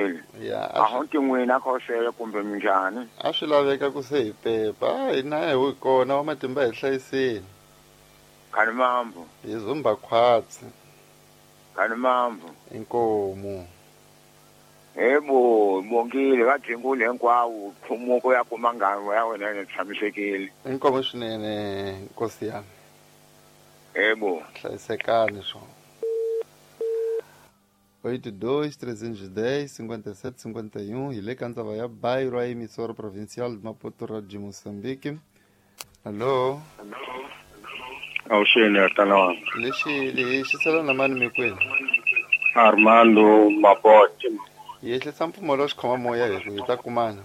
ya a ho tin'wina khosele kumbe minjhani a swi laveka ku se hi pepa hina hi kona wa matimba hi hlayiseni khani mambo hi zumba khwatsi khani mambo inkomu yebo bongile vajingule hinkwawo khumuko ya kuma ngano ya wena ni tshamisekile inkomu swinene nkosi yami yebo hlayisekani swo 82-310-57-51 hi le ka ndzava ya bairro a emissora provincial de Maputo Radio Moçambique. Allo Auxene atalawa lexi xisala na mani mi kwini Armando Mabote hi ehlisa mpfumalo wa xikhoma moya hi ku hi ta kumana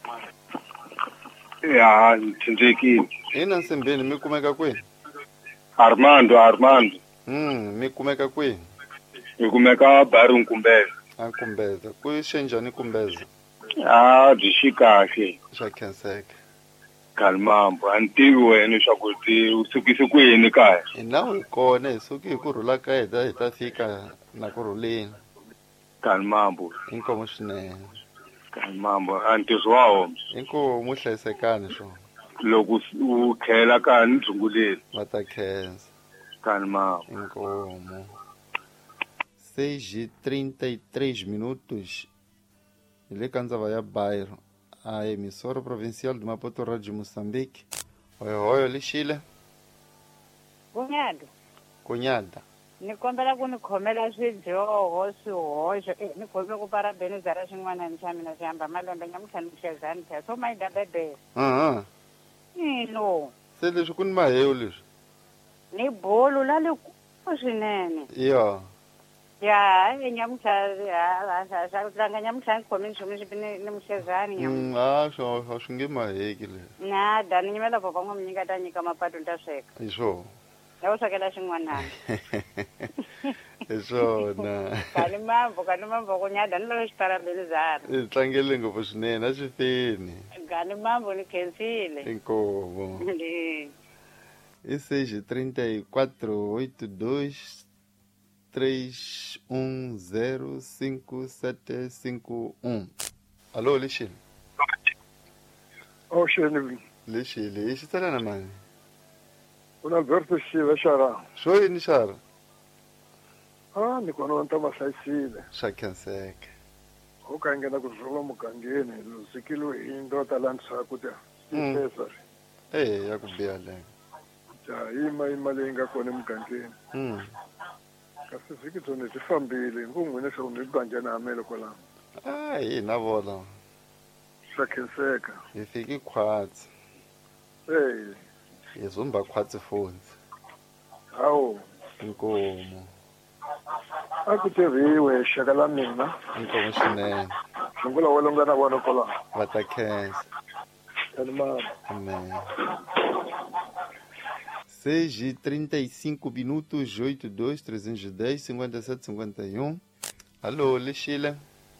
ya ntsindzekile hina nsembeni mi kumeka kwini Armando mi kumeka kwini hi kumeka Bari Nkumbeza a Kumbeza ku xe njhani Kumbeza byi xi kahle xa khenseka Kalmambo a ni tivi wena swa ku u sukise ku yini kaya hi nawu hi kona hi suki hi ku rhula ka hi ta fika na ku rhuleni Kalmambo inkomu swinene Kalmambo a ni tirhiwawo inkomu hlayisekani swo loko u khela ka ni dzunguleni va ta khensa Kalmambo inkomu 6h33 hi le ka ndzava ya bairro a emissora provincial de Maputo Radio Moçambique hoyo lexile kunyada ni kombela ku ni khomela swidyoho swihoxo ni khome ku para benizara xin'wanani xa mina xi hamba malembe nyamutlhanu muxezani phya so mayida bebele ino se leswi ku ni mahewu leswi ni bolu lalikulu swinene ya nyamutlha tlanga nyamutlha ni khome nchumu xipi ni muxezani swo swi nge maheki leswi nada ni nyimela papa n'wa mi nyika ta nyika mapatu ni ta sweka hi swona ya u swekela xin'wanani hi swona kani mambo kunyada ni loko xitara benizara hi tlangele ngopfu swinene a swi feni kani mambo ni khensile inkomu i 6h34 82-310-5751 allo lexile Auxene lexile hi xitsala na mani una Alberto Shiva xara swo yini xara ni kona wa nta mahlayisile xa khenseka u ka nghena ku rhula mugangeni luzikile hi ndota la ntshaku ta pesa ya ku biha leyo yima leyi nga kona emugangeni kasi vhiki byona byi fambile ngungwini swa ni banja na amelo kwalano hi na vona swa khenseka hi fiki khwatsi hi zumba khwatsi fonzi hawu inkomu a ku tirhiwe xaka la mina inkomu swinene sungula wena nga na vona kwalano va ta khensa amen 6h35 82-310-57-51 allo lexile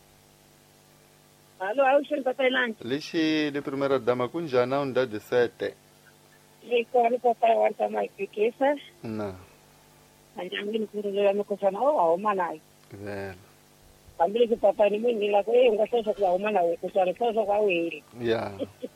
allo Auxene papailangi lexile primera dama kunjhani a undade 7 ikoni papai wa tama ifikisa na anjangini kurulela mikosana a huma nayo vela hambileswi papa ni munhu la ku nga hloswa ku huma nayo kusana hloswa kwa wele ya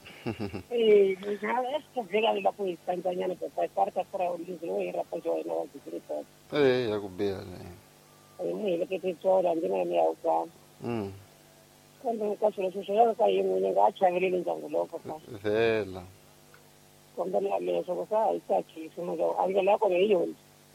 vhela la ku hisandzanyana papa parta fora ulizilo hi rapa joina wa digrito ya ku biha leyo ni helekete tsola ndina ni ya kwa kambe ka swilo swo ka yin'we nga chavelele ndyangu lowo papa vela kambe na leswo ko sa hi tsakisi mo a ngela ko hi yona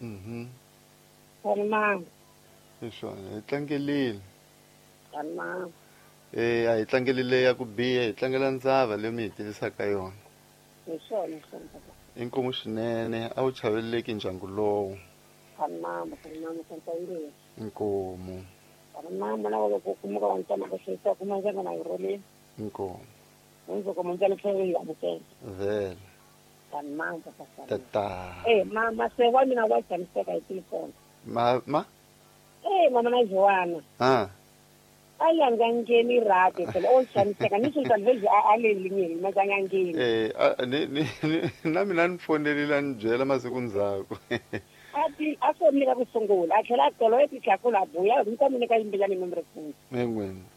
kalma hi swona hi tlangelile kalma a hi tlangelile ya ku biha hi tlangela ndzava leyi mi hi tivisaka yona hi swona inkomu swinene a wu chaveleleki ndyangu lowu kalma kantayile inkomu kalma na loko kumuka wa ntama ko swisa kuma njanga na irole inkomu unzo ko munjalo tlhelo ya muteng vela kalma tata mama se wa mina wa tsaniseka hi telefoni ma mama na Joana ayangangeni rate phela ochaniseka nisho nje alelingeni mazangangeni na mina ni fonelile ni byela masiku ndzhaku ati asonika kusungula atlhela tolo etitlhakula buya mita mi nyika yimbelani membre engweni